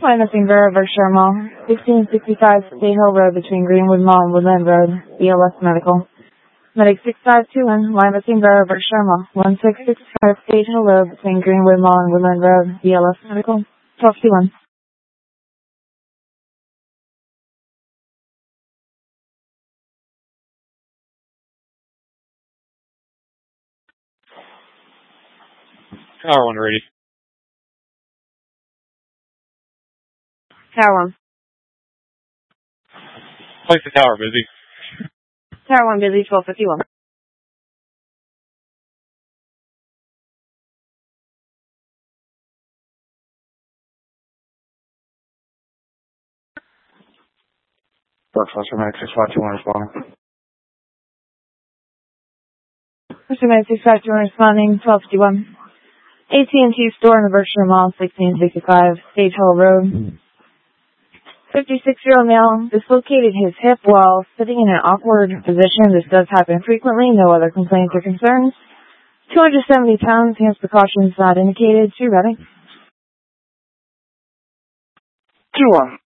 Why missing Vera Berkshire Mall, 1665 State Hill Road between Greenwood Mall and Woodland Road, BLS Medical. Medic 6521, why missing Vera Berkshire Mall, 1665 State Hill Road between Greenwood Mall and Woodland Road, BLS Medical, 1221. Tower 1 ready. Tower 1. Place the tower busy. Tower 1 busy, 1251. Foster Medic 6521 responding. Foster Medic 6521 responding, 1251. AT&T store in the Berkshire Mall, 1665 Stage Hill Road. 56-year-old male dislocated his hip while sitting in an awkward position. This does happen frequently. No other complaints or concerns. 270 pounds. Hands precautions not indicated. 2 ready. 2-1.